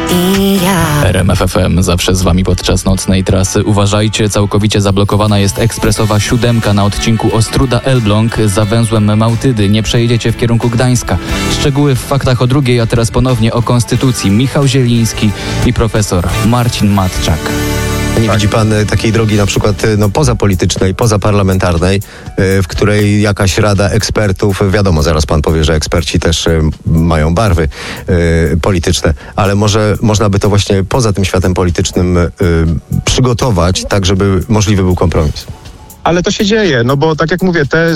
i ja. RMF FM zawsze z wami podczas nocnej trasy. Uważajcie, całkowicie zablokowana jest ekspresowa 7 na odcinku Ostróda-Elbląg za węzłem Małtydy. Nie przejedziecie w kierunku Gdańska. Szczegóły w faktach o drugiej, a teraz ponownie o Konstytucji. Michał Zieliński i profesor Marcin Matczak. Nie widzi pan takiej drogi na przykład pozapolitycznej, pozaparlamentarnej, w której jakaś rada ekspertów, wiadomo, zaraz pan powie, że eksperci też mają barwy polityczne, ale może można by to właśnie poza tym światem politycznym przygotować tak, żeby możliwy był kompromis? Ale to się dzieje, no bo tak jak mówię, te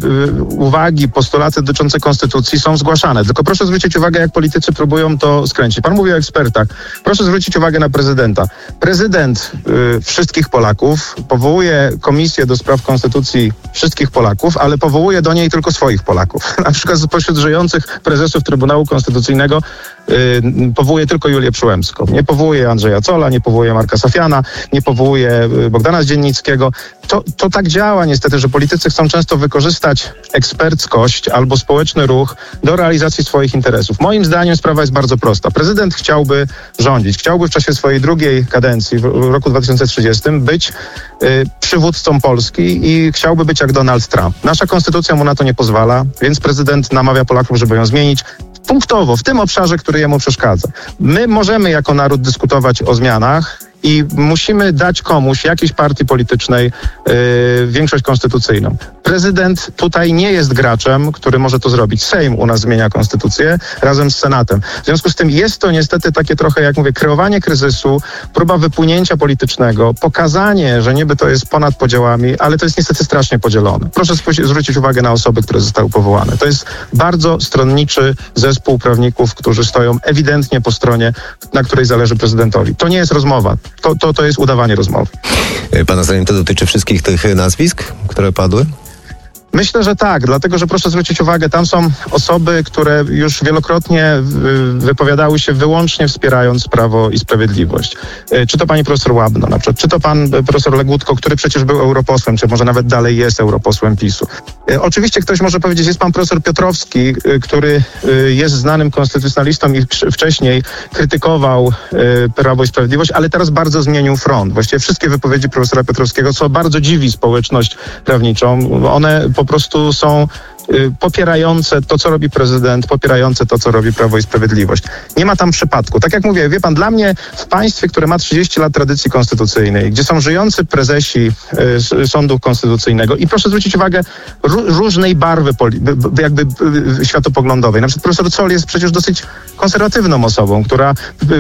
uwagi, postulaty dotyczące konstytucji są zgłaszane. Tylko proszę zwrócić uwagę, jak politycy próbują to skręcić. Pan mówi o ekspertach. Proszę zwrócić uwagę na prezydenta. Prezydent wszystkich Polaków powołuje komisję do spraw konstytucji wszystkich Polaków, ale powołuje do niej tylko swoich Polaków. Na przykład spośród żyjących prezesów Trybunału Konstytucyjnego powołuje tylko Julię Przyłębską. Nie powołuje Andrzeja Zolla, nie powołuje Marka Safiana, nie powołuje Bogdana Zdziennickiego. To tak działa niestety, że politycy chcą często wykorzystać eksperckość albo społeczny ruch do realizacji swoich interesów. Moim zdaniem sprawa jest bardzo prosta. Prezydent chciałby rządzić, chciałby w czasie swojej drugiej kadencji w roku 2030 być przywódcą Polski i chciałby być jak Donald Trump. Nasza konstytucja mu na to nie pozwala, więc prezydent namawia Polaków, żeby ją zmienić punktowo, w tym obszarze, który jemu przeszkadza. My możemy jako naród dyskutować o zmianach i musimy dać komuś, jakiejś partii politycznej większość konstytucyjną. Prezydent tutaj nie jest graczem, który może to zrobić. Sejm u nas zmienia konstytucję razem z Senatem. W związku z tym jest to niestety takie trochę, jak mówię, kreowanie kryzysu, próba wypłynięcia politycznego, pokazanie, że niby to jest ponad podziałami, ale to jest niestety strasznie podzielone. Proszę zwrócić uwagę na osoby, które zostały powołane. To jest bardzo stronniczy zespół prawników, którzy stoją ewidentnie po stronie, na której zależy prezydentowi. To nie jest rozmowa. To jest udawanie rozmowy. Pana zdaniem to dotyczy wszystkich tych nazwisk, które padły? Myślę, że tak, dlatego że proszę zwrócić uwagę, tam są osoby, które już wielokrotnie wypowiadały się wyłącznie wspierając Prawo i Sprawiedliwość. Czy to pani profesor Łabno na przykład, czy to pan profesor Legutko, który przecież był europosłem, czy może nawet dalej jest europosłem PiS-u. Oczywiście ktoś może powiedzieć, jest pan profesor Piotrowski, który jest znanym konstytucjonalistą i wcześniej krytykował Prawo i Sprawiedliwość, ale teraz bardzo zmienił front. Właściwie wszystkie wypowiedzi profesora Piotrowskiego, co bardzo dziwi społeczność prawniczą, one po prostu są popierające to, co robi prezydent, popierające to, co robi Prawo i Sprawiedliwość. Nie ma tam przypadku. Tak jak mówię, wie pan, dla mnie w państwie, które ma 30 lat tradycji konstytucyjnej, gdzie są żyjący prezesi sądu konstytucyjnego i proszę zwrócić uwagę różnej barwy jakby światopoglądowej. Na przykład profesor Zoll jest przecież dosyć konserwatywną osobą, która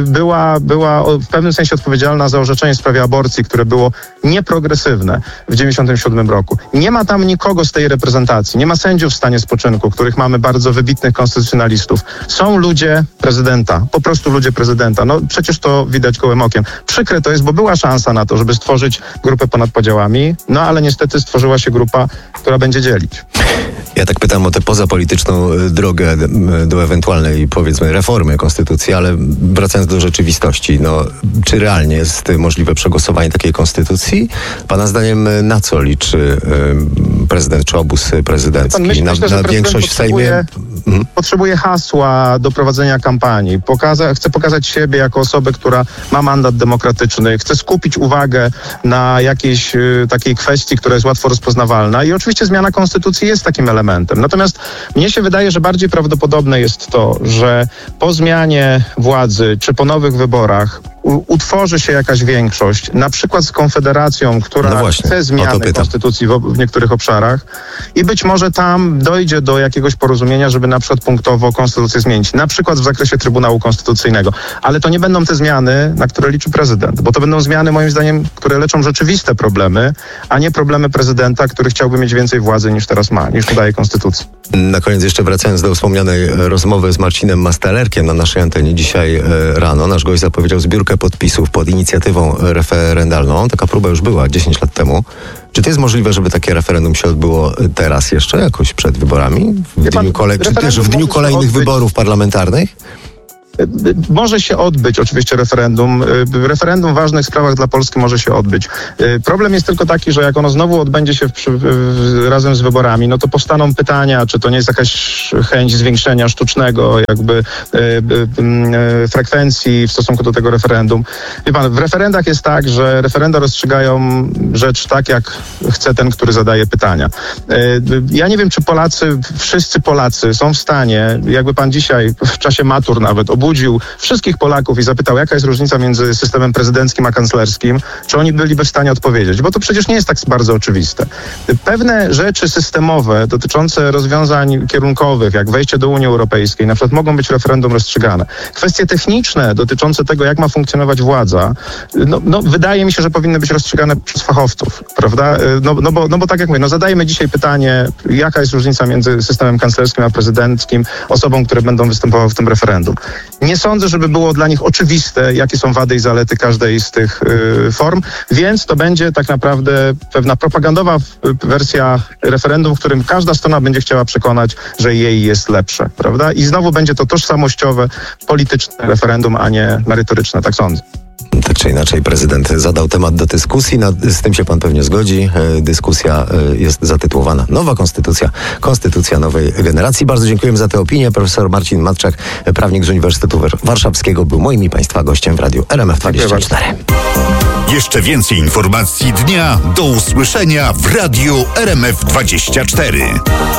była w pewnym sensie odpowiedzialna za orzeczenie w sprawie aborcji, które było nieprogresywne w 1997 roku. Nie ma tam nikogo z tej reprezentacji. Nie ma sędziów w stanie spoczynku, których mamy bardzo wybitnych konstytucjonalistów. Są ludzie prezydenta, po prostu ludzie prezydenta. No przecież to widać gołym okiem. Przykre to jest, bo była szansa na to, żeby stworzyć grupę ponad podziałami, no ale niestety stworzyła się grupa, która będzie dzielić. Ja tak pytam o tę pozapolityczną drogę do ewentualnej, powiedzmy, reformy konstytucji, ale wracając do rzeczywistości, no, czy realnie jest możliwe przegłosowanie takiej konstytucji? Pana zdaniem na co liczy prezydent czy obóz prezydencki? Myślę, na większość w Sejmie? Potrzebuje hasła do prowadzenia kampanii. Chce pokazać siebie jako osobę, która ma mandat demokratyczny, chce skupić uwagę na jakiejś takiej kwestii, która jest łatwo rozpoznawalna i oczywiście zmiana konstytucji jest takim elementem. Natomiast mnie się wydaje, że bardziej prawdopodobne jest to, że po zmianie władzy czy po nowych wyborach utworzy się jakaś większość, na przykład z Konfederacją, która chce zmiany konstytucji w niektórych obszarach i być może tam dojdzie do jakiegoś porozumienia, żeby na przykład punktowo konstytucję zmienić, na przykład w zakresie Trybunału Konstytucyjnego. Ale to nie będą te zmiany, na które liczy prezydent, bo to będą zmiany moim zdaniem, które leczą rzeczywiste problemy, a nie problemy prezydenta, który chciałby mieć więcej władzy niż teraz ma, niż daje konstytucji. Na koniec jeszcze wracając do wspomnianej rozmowy z Marcinem Mastalerkiem na naszej antenie dzisiaj rano, nasz gość zapowiedział zbiórkę podpisów pod inicjatywą referendalną. Taka próba już była 10 lat temu. Czy to jest możliwe, żeby takie referendum się odbyło teraz jeszcze, jakoś przed wyborami? Czy też w dniu kolejnych wyborów parlamentarnych? Może się odbyć oczywiście referendum. Referendum w ważnych sprawach dla Polski może się odbyć. Problem jest tylko taki, że jak ono znowu odbędzie się razem z wyborami, no to powstaną pytania, czy to nie jest jakaś chęć zwiększenia sztucznego jakby frekwencji w stosunku do tego referendum. Wie pan, w referendach jest tak, że referenda rozstrzygają rzecz tak, jak chce ten, który zadaje pytania. Ja nie wiem, czy wszyscy Polacy są w stanie, jakby pan dzisiaj w czasie matur nawet obudził wszystkich Polaków i zapytał, jaka jest różnica między systemem prezydenckim a kanclerskim, czy oni byliby w stanie odpowiedzieć, bo to przecież nie jest tak bardzo oczywiste. Pewne rzeczy systemowe dotyczące rozwiązań kierunkowych, jak wejście do Unii Europejskiej, na przykład mogą być referendum rozstrzygane. Kwestie techniczne dotyczące tego, jak ma funkcjonować władza, wydaje mi się, że powinny być rozstrzygane przez fachowców, prawda? Bo tak jak mówię, zadajemy dzisiaj pytanie, jaka jest różnica między systemem kanclerskim a prezydenckim, osobom, które będą występowały w tym referendum. Nie sądzę, żeby było dla nich oczywiste, jakie są wady i zalety każdej z tych form, więc to będzie tak naprawdę pewna propagandowa wersja referendum, w którym każda strona będzie chciała przekonać, że jej jest lepsze, prawda? I znowu będzie to tożsamościowe, polityczne referendum, a nie merytoryczne, tak sądzę. Tak czy inaczej prezydent zadał temat do dyskusji, z tym się pan pewnie zgodzi. Dyskusja jest zatytułowana Nowa Konstytucja, Konstytucja nowej generacji. Bardzo dziękujemy za tę opinię. Profesor Marcin Matczak, prawnik z Uniwersytetu Warszawskiego, był moim i państwa gościem w radiu RMF24. Jeszcze więcej informacji dnia do usłyszenia w radiu RMF24.